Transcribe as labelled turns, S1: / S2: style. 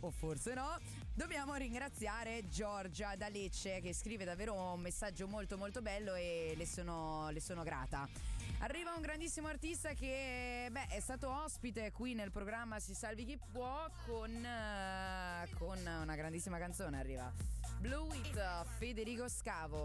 S1: o forse no, dobbiamo ringraziare Giorgia da Lecce, che scrive davvero un messaggio molto molto bello e le sono grata. Arriva un grandissimo artista che è stato ospite qui nel programma Si Salvi Chi Può con una grandissima canzone. Arriva Blue with Federico Scavo.